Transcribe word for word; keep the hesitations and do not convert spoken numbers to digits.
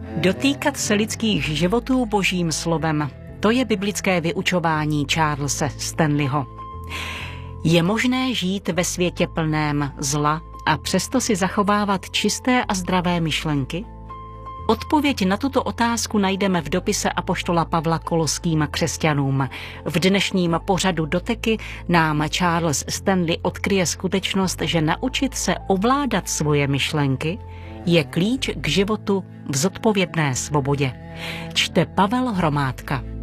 Dotýkat se lidských životů božím slovem, to je biblické vyučování Charlese Stanleyho. Je možné žít ve světě plném zla a přesto si zachovávat čisté a zdravé myšlenky? Odpověď na tuto otázku najdeme v dopise apoštola Pavla Koloským křesťanům. V dnešním pořadu Doteky nám Charles Stanley odkryje skutečnost, že naučit se ovládat svoje myšlenky je klíč k životu v zodpovědné svobodě. Čte Pavel Hromádka.